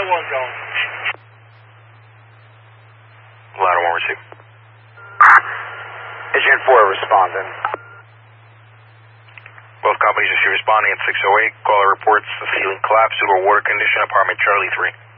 1 going. Ladder 1 received. Agent 4 responding. Both companies are responding at 608. Caller reports the ceiling collapse due to a water condition, apartment Charlie 3.